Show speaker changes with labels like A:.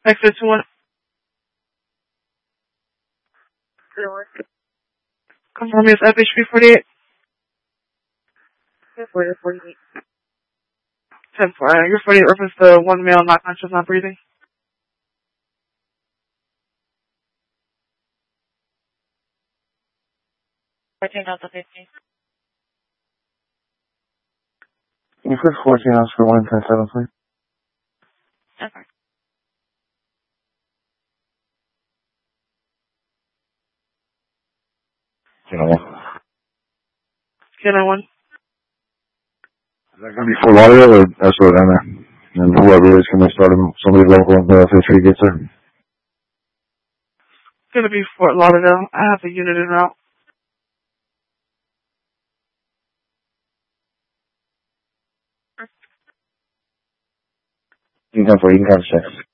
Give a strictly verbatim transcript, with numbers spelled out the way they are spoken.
A: Exit two one. Confirm it's F H P forty-eight.
B: forty-eight.
A: ten four. Uh, your forty-eight reference the one male not conscious, not breathing.
B: fourteen Delta fifty.
C: You put fourteen ounce for one ten seven, please.
B: Okay.
C: You know what?
A: Can I one?
C: Is that going to be Fort Lauderdale or S O down there? And whoever is going to start him, somebody local until F H P gets there.
A: It's gonna be Fort Lauderdale. I have the unit en route.
C: You can come for you can come check.